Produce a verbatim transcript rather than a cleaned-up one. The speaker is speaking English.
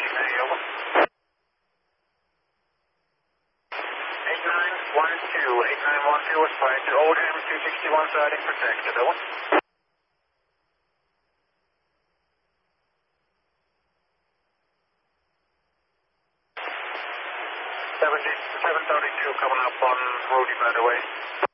over. eight nine one two, eight nine one two, aspire to Oldham, two sixty-one siding protected, over. seventy, seven thirty-two coming up on Rudy, by the way.